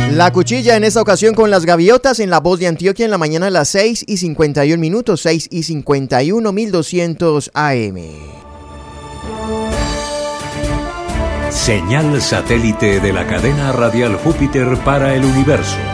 La Cuchilla en esta ocasión con Las Gaviotas en La Voz de Antioquia en la mañana a las 6:51, 6:51, 1200 AM. Señal satélite de la cadena radial Júpiter para el universo.